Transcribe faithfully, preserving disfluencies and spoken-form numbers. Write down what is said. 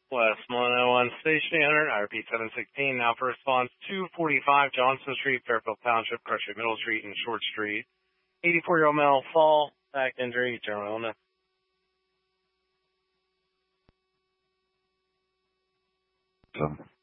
West one oh one Station eight hundred, I repeat seven sixteen, now for response two forty-five Johnson Street, Fairfield Township, Crutchfield Middle Street, and Short Street. eighty-four-year-old male, fall, back injury, general illness. So.